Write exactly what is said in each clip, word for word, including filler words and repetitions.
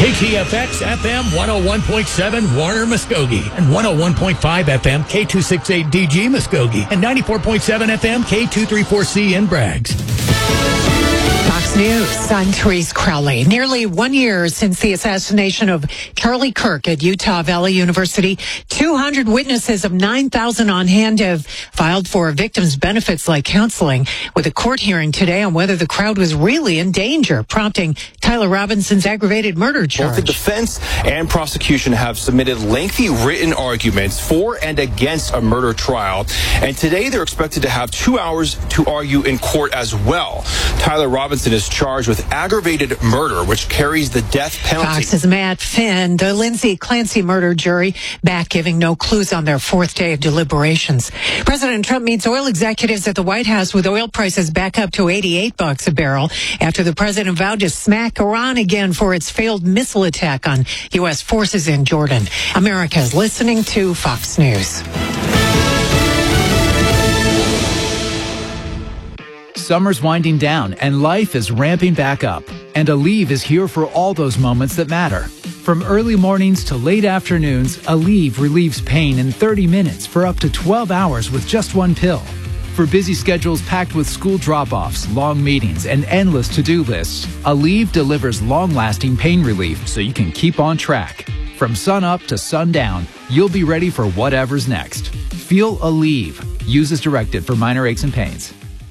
K T F X F M one oh one point seven Warner Muskogee and one oh one point five F M K two sixty-eight D G Muskogee and ninety-four point seven F M K two thirty-four C in Braggs. Fox News, I'm Therese Crowley. Nearly one year since the assassination of Charlie Kirk at Utah Valley University, two hundred witnesses of nine thousand on hand have filed for victims' benefits like counseling, with a court hearing today on whether the crowd was really in danger, prompting Tyler Robinson's aggravated murder charge. Both the defense and prosecution have submitted lengthy written arguments for and against a murder trial, and today they're expected to have two hours to argue in court as well. Tyler Robinson is charged with aggravated murder, which carries the death penalty. Fox's Matt Finn, the Lindsay Clancy murder jury, back giving no clues on their fourth day of deliberations. President Trump meets oil executives at the White House with oil prices back up to eighty-eight bucks a barrel after the president vowed to smack Iran again for its failed missile attack on U S forces in Jordan. America's listening to Fox News. Summer's winding down and life is ramping back up. And Aleve is here for all those moments that matter. From early mornings to late afternoons, Aleve relieves pain in thirty minutes for up to twelve hours with just one pill. For busy schedules packed with school drop-offs, long meetings, and endless to-do lists, Aleve delivers long-lasting pain relief so you can keep on track. From sun up to sundown, you'll be ready for whatever's next. Feel Aleve. Use as directed for minor aches and pains.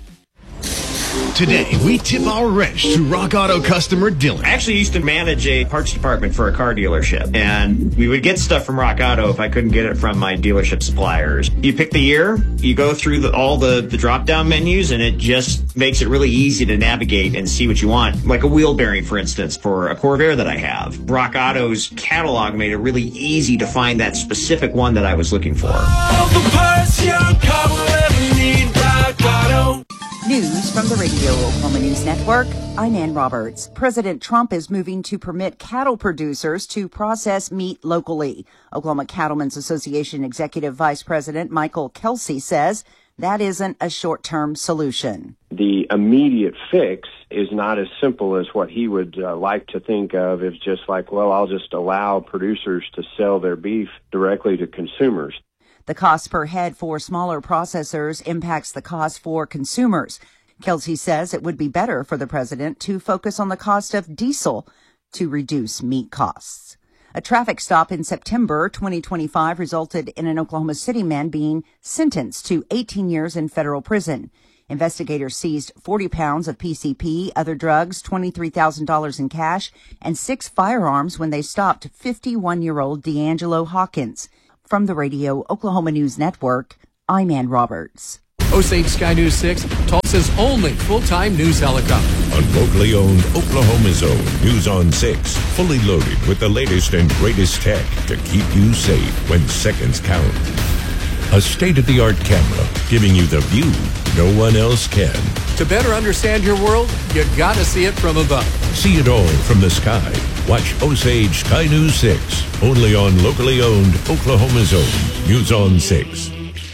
Today, we tip our wrench to Rock Auto customer Dylan. I actually used to manage a parts department for a car dealership, and we would get stuff from Rock Auto if I couldn't get it from my dealership suppliers. You pick the year, you go through the, all the, the drop-down menus, and it just makes it really easy to navigate and see what you want. Like a wheel bearing, for instance, for a Corvair that I have. Rock Auto's catalog made it really easy to find that specific one that I was looking for. All the parts your car will ever need, Rock Auto. News from the Radio Oklahoma News Network. I'm Ann Roberts. President Trump is moving to permit cattle producers to process meat locally. Oklahoma Cattlemen's Association Executive Vice President Michael Kelsey says that isn't a short-term solution. The immediate fix is not as simple as what he would uh, like to think of as just like, well, I'll just allow producers to sell their beef directly to consumers. The cost per head for smaller processors impacts the cost for consumers. Kelsey says it would be better for the president to focus on the cost of diesel to reduce meat costs. A traffic stop in September twenty twenty-five resulted in an Oklahoma City man being sentenced to eighteen years in federal prison. Investigators seized forty pounds of P C P, other drugs, twenty-three thousand dollars in cash, and six firearms when they stopped fifty-one-year-old D'Angelo Hawkins. From the Radio Oklahoma News Network, I'm Ann Roberts. Osage Sky News six, Tulsa's only full-time news helicopter. On locally owned Oklahoma's own News on six, fully loaded with the latest and greatest tech to keep you safe when seconds count. A state-of-the-art camera giving you the view no one else can. To better understand your world, you gotta see it from above. See it all from the sky. Watch Osage Sky News six, only on locally owned Oklahoma's own News on six.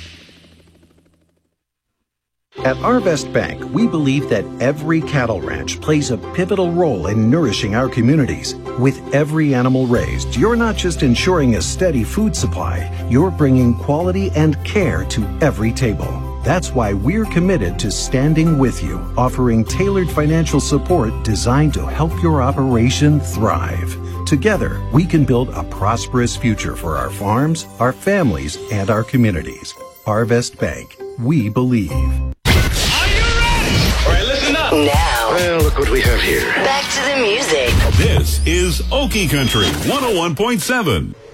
At Arvest Bank, we believe that every cattle ranch plays a pivotal role in nourishing our communities. With every animal raised, you're not just ensuring a steady food supply, you're bringing quality and care to every table. That's why we're committed to standing with you, offering tailored financial support designed to help your operation thrive. Together, we can build a prosperous future for our farms, our families, and our communities. Arvest Bank, we believe. All right, listen up. Now, well, look what we have here. Back to the music. This is Okie Country one oh one point seven.